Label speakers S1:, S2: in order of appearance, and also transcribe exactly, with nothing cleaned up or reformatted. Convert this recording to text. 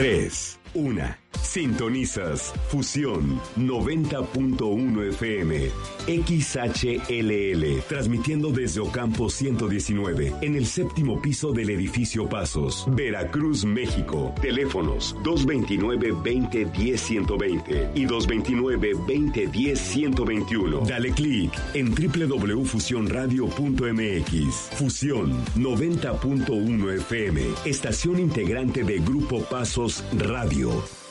S1: tres, uno. Sintonizas Fusión noventa punto uno F M, X H L L, transmitiendo desde Ocampo ciento diecinueve, en el séptimo piso del edificio Pasos, Veracruz, México. Teléfonos dos dos nueve, veinte, diez, ciento veinte y dos dos nueve, veinte, diez, ciento veintiuno. Dale clic en doble u doble u doble u punto fusión radio punto m x. Fusión noventa punto uno F M, estación integrante de Grupo Pasos Radio.